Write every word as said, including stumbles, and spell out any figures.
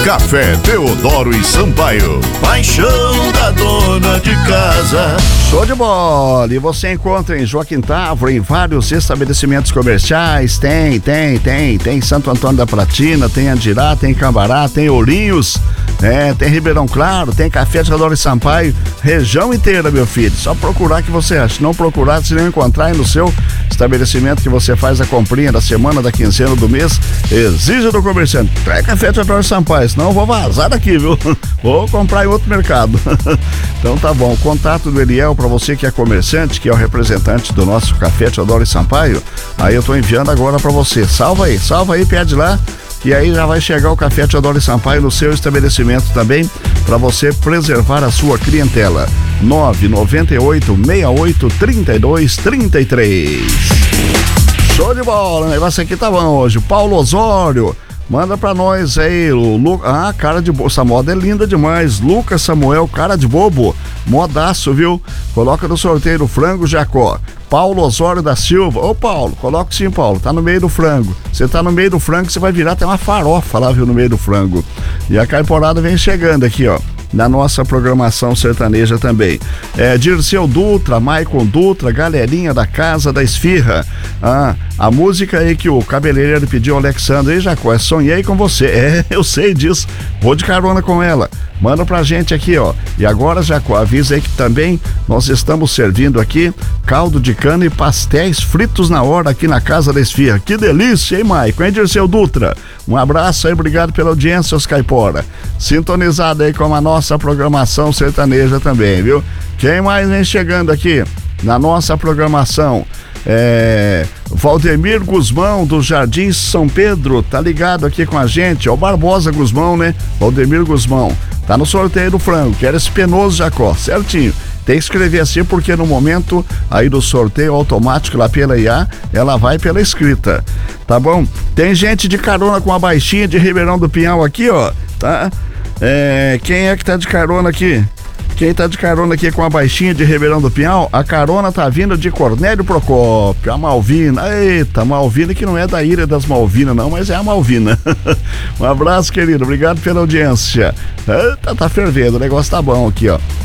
Café Teodoro e Sampaio, paixão da dona de casa. Show de bola! E você encontra em Joaquim Távora, em vários estabelecimentos comerciais. Tem, tem, tem, tem Santo Antônio da Platina, tem Andirá, tem Cambará, tem Ourinhos, é, tem Ribeirão Claro, tem Café Teodoro e Sampaio, região inteira, meu filho. Só procurar que você acha. Se não procurar, se não encontrar aí no seu estabelecimento que você faz a comprinha da semana, da quinzena, do mês, exige do comerciante: traz Café Teodoro e Sampaio, senão eu vou vazar daqui, viu? Vou comprar em outro mercado. Então tá bom, contato do Eliel para você que é comerciante, que é o representante do nosso Café Teodoro e Sampaio. Aí eu tô enviando agora para você. Salva aí, salva aí, pede lá, e aí já vai chegar o Café Teodoro e Sampaio no seu estabelecimento também, para você preservar a sua clientela. nove nove oito, seis oito, três dois três três. Show de bola, o negócio aqui tá bom hoje. Paulo Osório, manda pra nós aí, o Lu... Ah, cara de bobo, essa moda é linda demais. Lucas Samuel, cara de bobo, modaço, viu? Coloca no sorteio do frango Jacó. Paulo Osório da Silva. Ô Paulo, coloca sim, Paulo, tá no meio do frango. Você tá no meio do frango, você vai virar até uma farofa lá, viu, no meio do frango. E a caiporada vem chegando aqui, ó, na nossa programação sertaneja também. É, Dirceu Dutra, Maicon Dutra, galerinha da Casa da Esfirra. Ah, a música aí que o cabeleireiro pediu ao Alexandre, aí Jacó, é Sonhei com Você. É, eu sei disso, vou de carona com ela. Manda pra gente aqui, ó. E agora, Jacó, avisa aí que também nós estamos servindo aqui caldo de cana e pastéis fritos na hora aqui na Casa da Esfirra. Que delícia, hein, Maicon? Hein, Dirceu Dutra? Um abraço aí, obrigado pela audiência, os caipora. Sintonizado aí com a nossa programação sertaneja também, viu? Quem mais vem chegando aqui na nossa programação? É, Valdemir Guzmão do Jardim São Pedro, tá ligado aqui com a gente, é o Barbosa Guzmão, né? Valdemir Guzmão, tá no sorteio do frango, que era esse Penoso Jacó, certinho. Tem que escrever assim porque no momento aí do sorteio automático lá pela I A, ela vai pela escrita, tá bom? Tem gente de carona com a baixinha de Ribeirão do Pinhal aqui, ó, tá? É, quem é que tá de carona aqui? Quem tá de carona aqui com a baixinha de Ribeirão do Pinhal, a carona tá vindo de Cornélio Procópio, a Malvina. Eita, Malvina, que não é da Ilha das Malvinas não, mas é a Malvina. Um abraço, querido, obrigado pela audiência. Eita, tá fervendo, o negócio tá bom aqui, ó.